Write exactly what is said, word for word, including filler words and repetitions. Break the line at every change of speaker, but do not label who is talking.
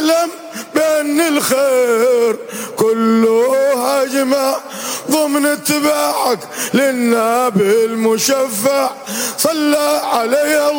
واعلم بأن الخير كله هجمة ضمن اتباعك للنبي المشفع صلى عليه